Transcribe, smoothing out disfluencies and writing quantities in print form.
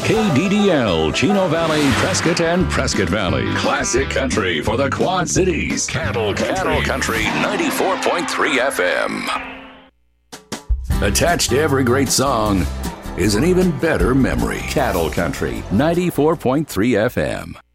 KDDL, Chino Valley, Prescott, and Prescott Valley. Classic country for the Quad Cities. Cattle Country 94.3 FM. Attached to every great song is an even better memory. Cattle Country 94.3 FM.